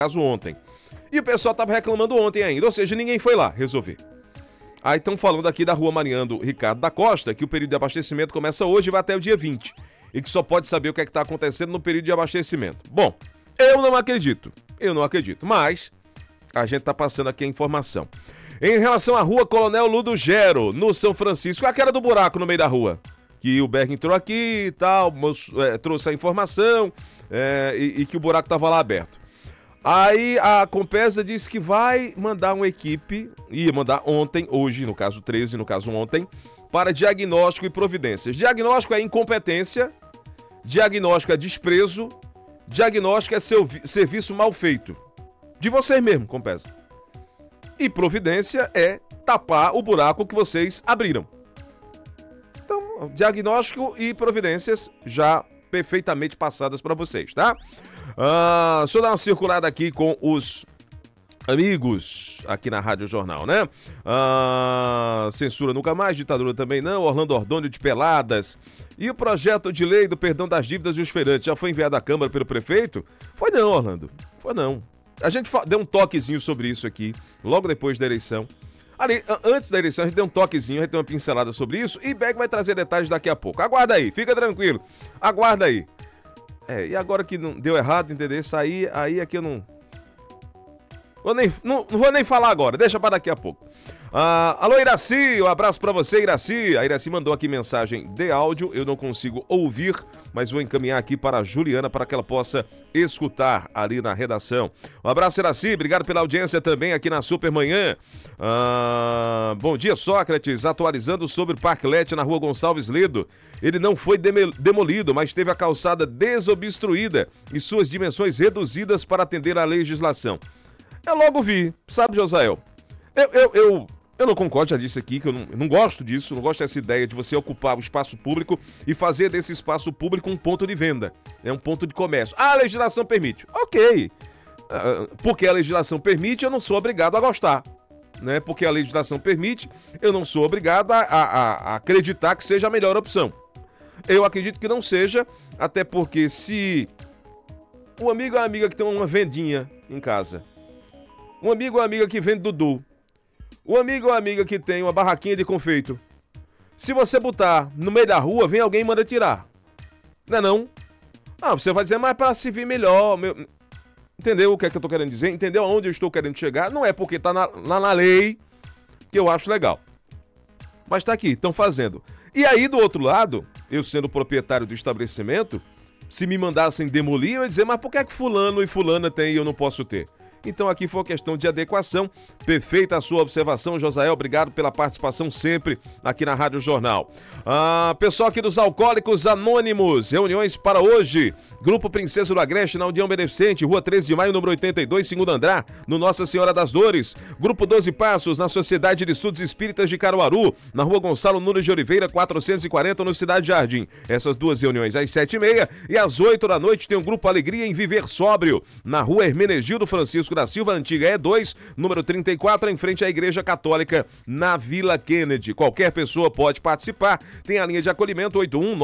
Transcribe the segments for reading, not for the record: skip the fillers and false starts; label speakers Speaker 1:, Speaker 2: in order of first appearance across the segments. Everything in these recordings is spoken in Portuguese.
Speaker 1: caso ontem. E o pessoal estava reclamando ontem ainda, ou seja, ninguém foi lá resolver. Aí estão falando aqui da rua Mariano Ricardo da Costa, que o período de abastecimento começa hoje e vai até o dia 20. E que só pode saber o que é que está acontecendo no período de abastecimento. Bom, eu não acredito, mas a gente está passando aqui a informação. Em relação à rua Coronel Ludo Gero, no São Francisco, aquela do buraco no meio da rua, que o Berg entrou aqui e tal, trouxe a informação e que o buraco estava lá aberto. Aí a Compesa disse que vai mandar uma equipe, ia mandar ontem, hoje, no caso 13, no caso ontem, para diagnóstico e providências. Diagnóstico é incompetência, diagnóstico é desprezo, diagnóstico é serviço mal feito. De vocês mesmo, Compesa. E providência é tapar o buraco que vocês abriram. Então, diagnóstico e providências já perfeitamente passadas para vocês, tá? Deixa eu dar uma circulada aqui com os amigos aqui na Rádio Jornal, né? Censura nunca mais, ditadura também não, Orlando Ordônio de Peladas. E o projeto de lei do perdão das dívidas e os feirantes já foi enviado à Câmara pelo prefeito? Foi não, Orlando, foi não. A gente deu um toquezinho sobre isso aqui, logo depois da eleição. Ali, antes da eleição, a gente deu um toquezinho, a gente deu uma pincelada sobre isso e Beck vai trazer detalhes daqui a pouco. Aguarda aí, fica tranquilo, aguarda aí. E agora que não deu errado, entendeu? Isso aí é que eu não vou nem falar agora, deixa para daqui a pouco. Alô, Iraci, um abraço para você, Iraci. A Iraci mandou aqui mensagem de áudio, eu não consigo ouvir, mas vou encaminhar aqui para a Juliana para que ela possa escutar ali na redação. Um abraço, Iraci, obrigado pela audiência também aqui na Supermanhã. Bom dia, Sócrates, atualizando sobre o Parklet na rua Gonçalves Ledo. Ele não foi demolido, mas teve a calçada desobstruída e suas dimensões reduzidas para atender à legislação. Eu logo vi, sabe, Josael? Eu não concordo, já disse aqui que eu não gosto disso, não gosto dessa ideia de você ocupar o espaço público e fazer desse espaço público um ponto de venda, um ponto de comércio. A legislação permite. Ok. Porque a legislação permite, eu não sou obrigado a gostar. Né? Porque a legislação permite, eu não sou obrigado a acreditar que seja a melhor opção. Eu acredito que não seja, até porque se um amigo ou amiga que tem uma vendinha em casa, um amigo ou amiga que vende Dudu, um amigo ou amiga que tem uma barraquinha de confeito, se você botar no meio da rua, vem alguém e manda tirar. Não é não? Você vai dizer, mas para se vir melhor... Entendeu o que é que eu tô querendo dizer? Entendeu aonde eu estou querendo chegar? Não é porque tá na lei que eu acho legal. Mas tá aqui, estão fazendo. E aí, do outro lado, eu sendo proprietário do estabelecimento, se me mandassem demolir, eu ia dizer, mas por que é que fulano e fulana tem e eu não posso ter? Então aqui foi uma questão de adequação. Perfeita a sua observação, Josael. Obrigado pela participação sempre aqui na Rádio Jornal. Pessoal aqui dos Alcoólicos Anônimos, reuniões para hoje. Grupo Princesa do Agreste na União Beneficente, Rua 13 de Maio, número 82, segundo andar, no Nossa Senhora das Dores. Grupo 12 Passos, na Sociedade de Estudos Espíritas de Caruaru, na Rua Gonçalo Nunes de Oliveira, 440, no Cidade Jardim. Essas duas reuniões às 7h30 e às 8 da noite tem o Grupo Alegria em Viver Sóbrio, na Rua Hermenegildo Francisco da Silva, antiga E2, número 34, em frente à Igreja Católica, na Vila Kennedy. Qualquer pessoa pode participar. Tem a linha de acolhimento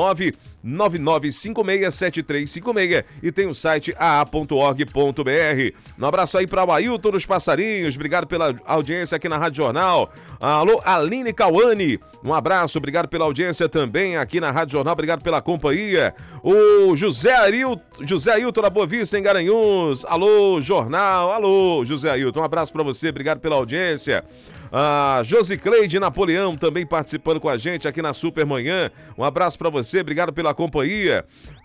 Speaker 1: 819-9956-7356 e tem o site aa.org.br. Um abraço aí para o Ailton dos Passarinhos, obrigado pela audiência aqui na Rádio Jornal. Alô, Aline Cauane, um abraço, obrigado pela audiência também aqui na Rádio Jornal, obrigado pela companhia. O José Ailton da Boa Vista, em Garanhuns. Alô, Jornal, alô, José Ailton, um abraço para você, obrigado pela audiência. Josicleide Napoleão também participando com a gente aqui na Supermanhã. Um abraço para você, obrigado pela companhia.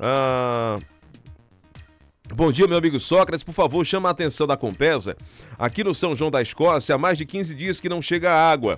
Speaker 1: Bom dia, meu amigo Sócrates, por favor, chama a atenção da Compesa. Aqui no São João da Escócia, há mais de 15 dias que não chega água.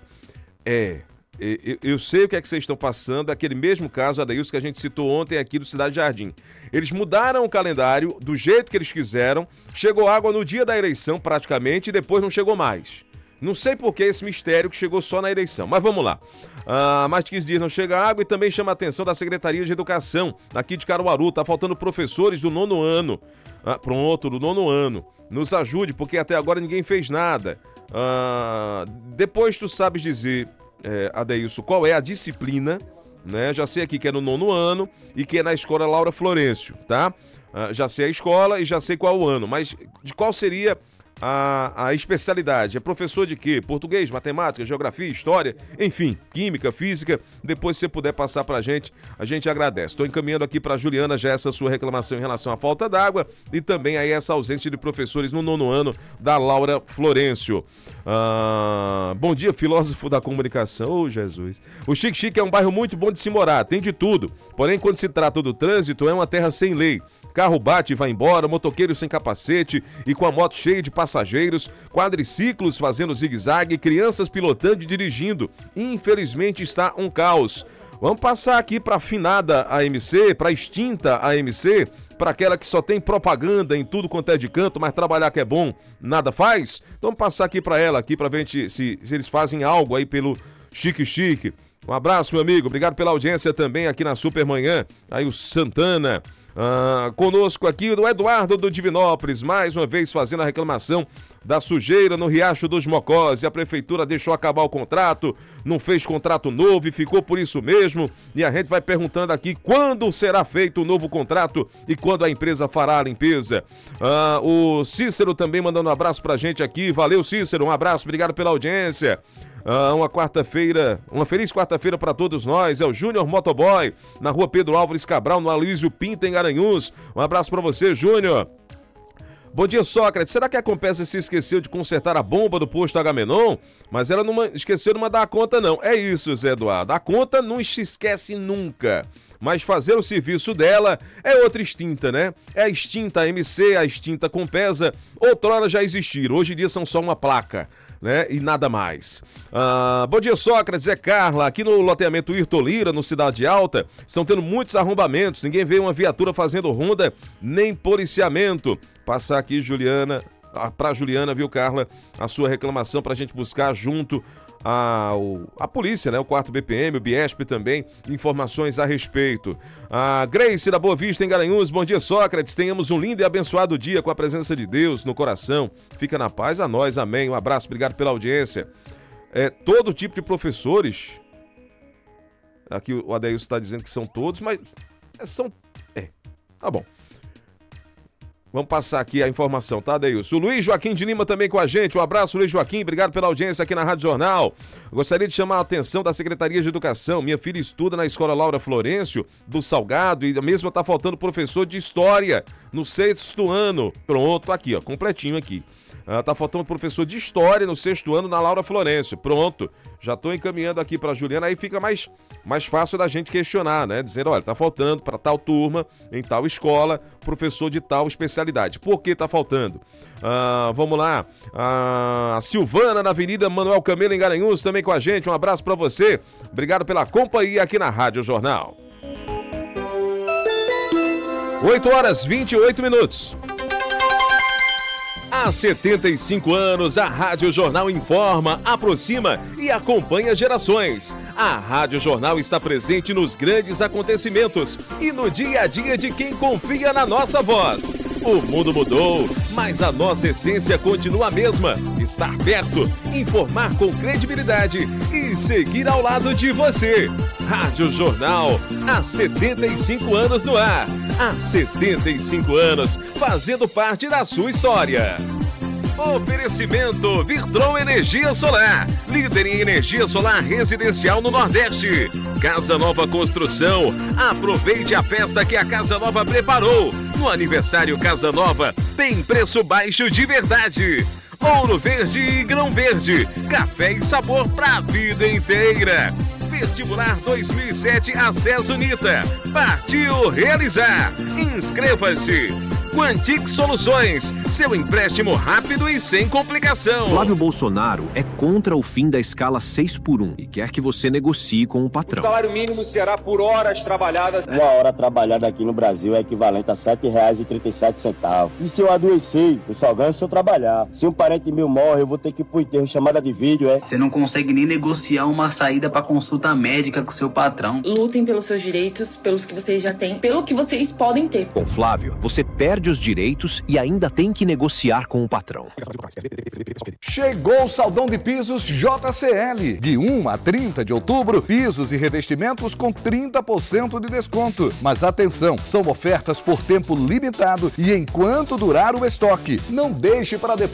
Speaker 1: Eu sei o que é que vocês estão passando, aquele mesmo caso, Adailson, que a gente citou ontem aqui do Cidade Jardim. Eles mudaram o calendário do jeito que eles quiseram, chegou água no dia da eleição praticamente e depois não chegou mais. Não sei por que esse mistério que chegou só na eleição, mas vamos lá. Mais de 15 dias não chega água e também chama a atenção da Secretaria de Educação aqui de Caruaru, tá faltando professores do 9º ano. Do 9º ano. Nos ajude, porque até agora ninguém fez nada. Depois tu sabes dizer, Adeilson, qual é a disciplina, né? Já sei aqui que é no 9º ano e que é na Escola Laura Florencio, tá? Já sei a escola e já sei qual o ano, mas de qual seria a especialidade? É professor de quê? Português, matemática, geografia, história, enfim, química, física. Depois, se você puder passar pra gente, a gente agradece. Estou encaminhando aqui pra Juliana já essa sua reclamação em relação à falta d'água e também aí essa ausência de professores no 9º ano da Laura Florencio. Bom dia, filósofo da comunicação. Oh, Jesus. O Xique-Xique é um bairro muito bom de se morar, tem de tudo. Porém, quando se trata do trânsito, é uma terra sem lei. Carro bate e vai embora, motoqueiro sem capacete e com a moto cheia de passageiros, quadriciclos fazendo zigue-zague, crianças pilotando e dirigindo. Infelizmente está um caos. Vamos passar aqui para a finada AMC, para a extinta AMC, para aquela que só tem propaganda em tudo quanto é de canto, mas trabalhar que é bom, nada faz. Então vamos passar aqui para ela, aqui para ver se eles fazem algo aí pelo Xique-Xique. Um abraço, meu amigo. Obrigado pela audiência também aqui na Supermanhã. Aí o Santana. Conosco aqui o Eduardo do Divinópolis, mais uma vez fazendo a reclamação da sujeira no Riacho dos Mocós. E a prefeitura deixou acabar o contrato, não fez contrato novo e ficou por isso mesmo. E a gente vai perguntando aqui quando será feito o novo contrato e quando a empresa fará a limpeza. O Cícero também mandando um abraço pra gente aqui. Valeu, Cícero, um abraço, obrigado pela audiência. Uma feliz quarta-feira para todos nós. É o Júnior Motoboy, na rua Pedro Álvares Cabral, no Aloysio Pinto, em Garanhuns. Um abraço para você, Júnior. Bom dia, Sócrates. Será que a Compesa se esqueceu de consertar a bomba do posto Agamenon? Mas ela não esqueceu de mandar a conta, não. É isso, Zé Eduardo. A conta não se esquece nunca. Mas fazer o serviço dela é outra extinta, né? É a extinta AMC, a extinta Compesa. Outrora já existiram, hoje em dia são só uma placa, né? E nada mais. Bom dia, Sócrates, é Carla. Aqui no loteamento Irtolira, no Cidade Alta, estão tendo muitos arrombamentos. Ninguém vê uma viatura fazendo ronda, nem policiamento. Passar aqui, Juliana, pra Juliana, viu, Carla, a sua reclamação pra gente buscar junto a polícia, né? O 4º BPM, o Biesp também, informações a respeito. A Grace da Boa Vista em Garanhuns, bom dia, Sócrates, tenhamos um lindo e abençoado dia com a presença de Deus no coração. Fica na paz a nós, amém. Um abraço, obrigado pela audiência. Todo tipo de professores, aqui o Adeilson está dizendo que são todos, mas tá bom. Vamos passar aqui a informação, tá, Adeilson? O Luiz Joaquim de Lima também com a gente. Um abraço, Luiz Joaquim. Obrigado pela audiência aqui na Rádio Jornal. Gostaria de chamar a atenção da Secretaria de Educação. Minha filha estuda na Escola Laura Florencio, do Salgado, e a mesma tá faltando professor de História no 6º ano. Pronto, aqui, ó, completinho aqui. Tá faltando professor de História no 6º ano na Laura Florencio. Pronto, já tô encaminhando aqui pra Juliana, aí fica mais fácil da gente questionar, né? Dizendo, olha, tá faltando para tal turma, em tal escola, professor de tal especialidade. Por que tá faltando? Vamos lá. A Silvana, na Avenida Manuel Camelo, em Garanhuns, também com a gente. Um abraço para você. Obrigado pela companhia aqui na Rádio Jornal. 8h28. Há 75 anos, a Rádio Jornal informa, aproxima e acompanha gerações. A Rádio Jornal está presente nos grandes acontecimentos e no dia a dia de quem confia na nossa voz. O mundo mudou, mas a nossa essência continua a mesma. Estar perto, informar com credibilidade e seguir ao lado de você. Rádio Jornal, há 75 anos no ar. Há 75 anos, fazendo parte da sua história. Oferecimento Virtron Energia Solar, líder em energia solar residencial no Nordeste. Casa Nova Construção, aproveite a festa que a Casa Nova preparou. No aniversário Casa Nova, tem preço baixo de verdade. Ouro Verde e Grão Verde, café e sabor pra vida inteira. Vestibular 2007 Acesso Unita. Partiu realizar. Inscreva-se. Quantic Soluções, seu empréstimo rápido e sem complicação.
Speaker 2: Flávio Bolsonaro é contra o fim da escala 6x1 e quer que você negocie com o patrão.
Speaker 3: O salário mínimo será por horas trabalhadas.
Speaker 4: Uma hora trabalhada aqui no Brasil é equivalente a R$ 7,37. E se eu adoecer, eu só ganho se eu trabalhar. Se um parente meu morre, eu vou ter que ir pro enterro, chamada de vídeo,
Speaker 5: Você não consegue nem negociar uma saída pra consulta médica com seu patrão.
Speaker 6: Lutem pelos seus direitos, pelos que vocês já têm, pelo que vocês podem ter.
Speaker 2: Com Flávio, você perde perde os direitos e ainda tem que negociar com o patrão.
Speaker 6: Chegou o Saldão de Pisos JCL. De 1 a 30 de outubro, pisos e revestimentos com 30% de desconto. Mas atenção, são ofertas por tempo limitado e enquanto durar o estoque. Não deixe para depois.